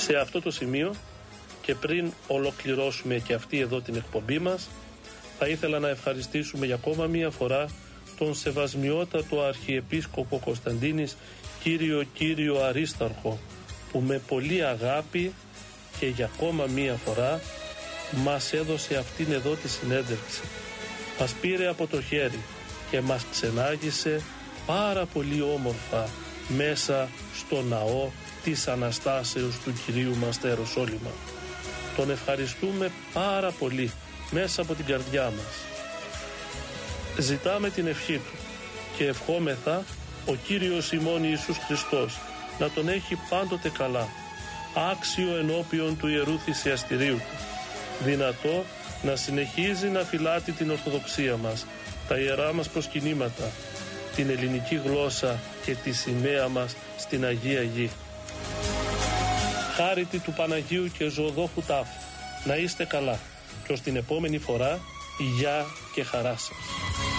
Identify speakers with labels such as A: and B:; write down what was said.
A: Σε αυτό το σημείο και πριν ολοκληρώσουμε και αυτή εδώ την εκπομπή μας, θα ήθελα να ευχαριστήσουμε για ακόμα μία φορά τον σεβασμιότατο Αρχιεπίσκοπο Κωνσταντίνης Κύριο Αρίσταρχο, που με πολύ αγάπη και για ακόμα μία φορά μας έδωσε αυτήν εδώ τη συνέντευξη. Μας πήρε από το χέρι και μας ξενάγησε πάρα πολύ όμορφα μέσα στο ναό της Αναστάσεως του Κυρίου μας στα Ιεροσόλυμα. Τον ευχαριστούμε πάρα πολύ μέσα από την καρδιά μας. Ζητάμε την ευχή του και ευχόμεθα ο Κύριος ημών Ιησούς Χριστός να τον έχει πάντοτε καλά, άξιο ενώπιον του Ιερού Θυσιαστηρίου του, δυνατό να συνεχίζει να φυλάτει την Ορθοδοξία μας, τα ιερά μας προσκυνήματα, την ελληνική γλώσσα και τη σημαία μας στην Αγία Γη. Χάρητη του Παναγίου και Ζωοδόχου Τάφου, να είστε καλά και ως την επόμενη φορά, γεια και χαρά σας.